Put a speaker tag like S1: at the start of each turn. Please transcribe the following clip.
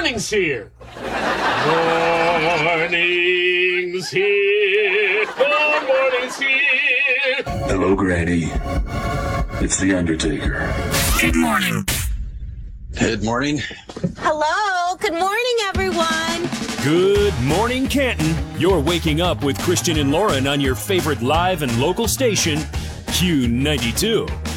S1: morning's here. Morning's here. Good morning's here.
S2: Hello, Granny. It's the Undertaker.
S3: Good morning.
S2: Good morning.
S4: Hello. Good morning, everyone.
S5: Good morning, Canton. You're waking up with Christian and Lauren on your favorite live and local station, Q92.